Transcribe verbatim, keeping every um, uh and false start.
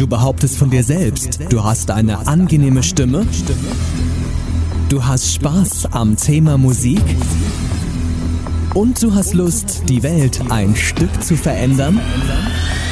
Du behauptest von dir selbst, du hast eine angenehme Stimme. Du hast Spaß am Thema Musik. Und du hast Lust, die Welt ein Stück zu verändern.